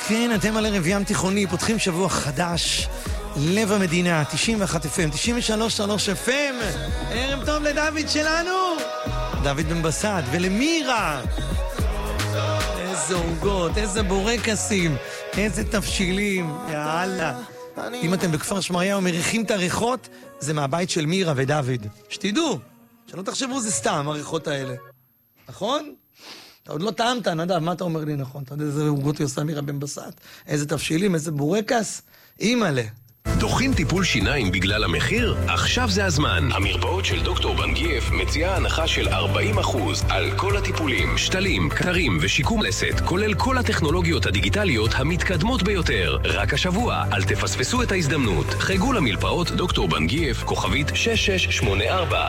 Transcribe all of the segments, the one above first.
כן, אתם על ערב ים תיכוני, פותחים שבוע חדש, לב המדינה, 91 FM, 93 FM. ערב טוב לדוד שלנו, דוד בן בסט, ולמירה. איזה עוגות, איזה בורקסים, איזה תבשילים, יאללה. אם אתם בכפר שמריהו מריחים את הריחות, זה מהבית של מירה ודוד. שתדעו, שלא תחשבו זה סתם, הריחות האלה. נכון? אתה עוד לא טעמת, נדב, מה אתה אומר לי נכון? אתה יודע איזה עוגות היא עושה מירה בן בסט? איזה תבשילים, איזה בורקס? אימאלה. דוחים טיפול שיניים בגלל המחיר? עכשיו זה הזמן. המרפאות של דוקטור בנגייף מציעה הנחה של 40% על כל הטיפולים, שתלים, קטרים ושיקום לסת, כולל כל הטכנולוגיות הדיגיטליות המתקדמות ביותר. רק השבוע, אל תפספסו את ההזדמנות. חגו למרפאות דוקטור בנגייף, כוכבית 6684.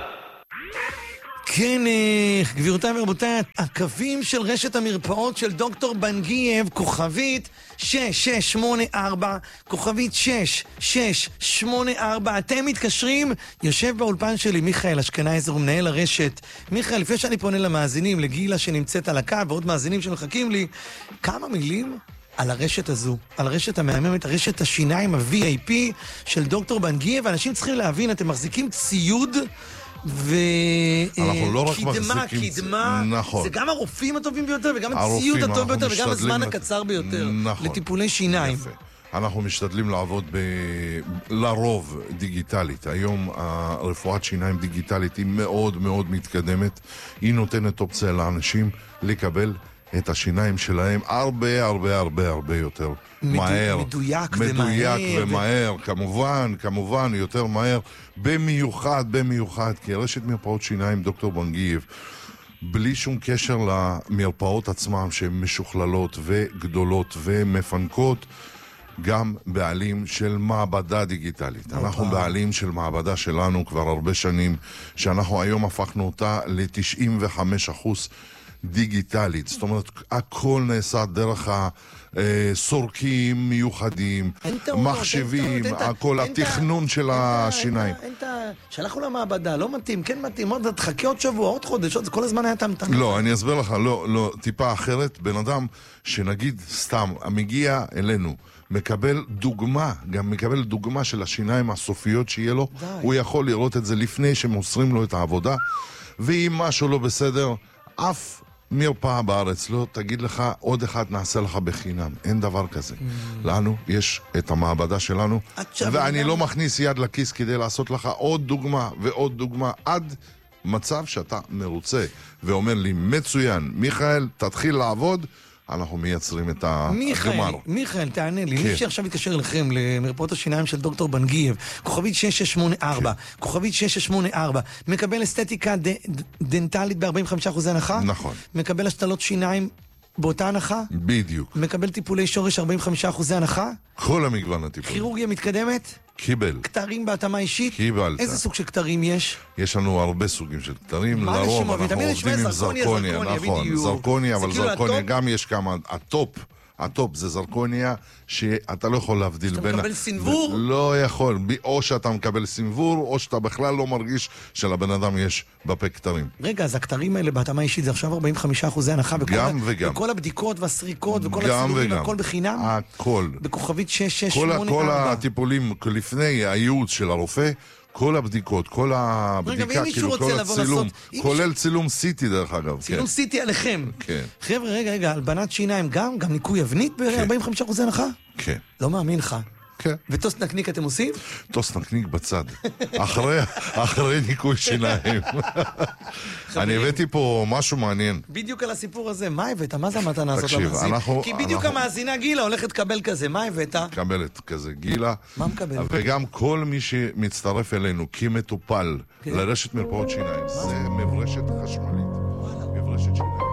כן, גבירותיי ורבותיי, הקווים של רשת המרפאות של דוקטור בנגייב, כוכבית 6684, כוכבית 6684, אתם מתקשרים, יושב באולפן שלי מיכאל אשכנזר, הוא מנהל הרשת. מיכאל, לפני שאני פונה למאזינים, לגילה שנמצאת על הקו, ועוד מאזינים שמחכים לי, כמה מילים על הרשת הזו, על הרשת המהממת, הרשת השיניים, ה-VIP של דוקטור בנגייב, ואנשים צריכים להבין, אתם מחזיקים ציוד אנחנו לא רק מחזיקים, קדמה, נכון. זה גם הרופאים הטובים ביותר וגם הציוד הטוב ביותר וגם הזמן הקצר ביותר, נכון. לטיפולי שיניים. יפה. אנחנו משתדלים לעבוד לרוב דיגיטלית. היום הרפואת שיניים דיגיטלית היא מאוד מאוד מתקדמת. היא נותנת אופציה לאנשים לקבל את השיניים שלהם הרבה יותר מהר. מדויק ומהר. כמובן, יותר מהר. במיוחד, כי רשת מרפאות שיניים דוקטור בנגייב, בלי שום קשר למרפאות עצמם שהן משוכללות וגדולות ומפנקות, גם בעלים של מעבדה דיגיטלית. אנחנו בעלים של מעבדה שלנו כבר הרבה שנים, שאנחנו היום הפכנו אותה ל-95% דיגיטלית. זאת אומרת, הכל נעשה דרך סורקים מיוחדים, מחשבים, הכל, התכנון של השיניים. שלחנו למעבדה, לא מתאים, כן מתאים, עוד תחכה עוד שבוע, עוד חודש, זה כל הזמן היה תמתן. לא, אני אסביר לך, לא, טיפה אחרת. בן אדם שנגיד סתם, מגיע אלינו, מקבל דוגמה של השיניים הסופיות שיהיה לו, הוא יכול לראות את זה לפני שמוסרים לו את העבודה, ואם משהו לא בסדר, אף מרפאה בארץ לא תגיד לך עוד אחד נעשה לך בחינם. אין דבר כזה. לנו יש את המעבדה שלנו, ואני לא מכניס יד לכיס כדי לעשות לך עוד דוגמה ועוד דוגמה, עד מצב שאתה מרוצה ואומר לי מצוין, מיכאל תתחיל לעבוד, אנחנו מייצרים את הגמר. מיכאל, תענה לי, מי שעכשיו יתקשר לכם למרפאות השיניים של דוקטור בנגייב, כוכבית 6684, כוכבית 6684, מקבל אסתטיקה דנטלית ב-45% הנחה? נכון. מקבל השתלות שיניים באותה הנחה? בדיוק. מקבל טיפולי שורש 45% הנחה? כל המגוון הטיפול. כירורגיה מתקדמת? קיבל. כתרים בהתאמה אישית? קיבלת. איזה סוג של כתרים יש? יש לנו הרבה סוגים של כתרים. לרוב אנחנו עובדים עם זרקוניה. נכון, זרקוניה, אבל זרקוניה גם יש כמה. הטופ זה זרקוניה שאתה לא יכול להבדיל בין... שאתה מקבל סינבור? לא יכול. או שאתה מקבל סינבור, או שאתה בכלל לא מרגיש שלבן אדם יש בפה כתרים. רגע, אז הכתרים האלה בהתאמה אישית זה עכשיו 45% הנחה? גם וגם. וכל הבדיקות והסריקות וכל הצילומים, הכל בחינם? הכל. בכוכבית 6684. כל הטיפולים לפני הייעוץ של הרופא, כל הבדיקות, כל הבדיקה, כאילו כל הצילום, כולל צילום סיטי דרך אגב. צילום סיטי עליכם. כן. חבר'ה, רגע, הלבנת שיניים גם ניקוי אבנית ב-45% הנחה? כן. לא מאמין לך. כן. וטוסט נקניק אתם עושים? טוסט נקניק בצד. אחרי ניקוי שיניים. אני הבאתי פה משהו מעניין. בדיוק על הסיפור הזה. מה הבאת? מה זה המתנה הזאת למחזיק? כי בדיוק המאזינה גילה הולכת לקבל כזה. מה הבאת? קבלת כזה גילה. מה מקבל? וגם כל מי שמצטרף אלינו כמטופל לרשת מרפאות שיניים. זה מברשת חשמלית. מברשת שיניים.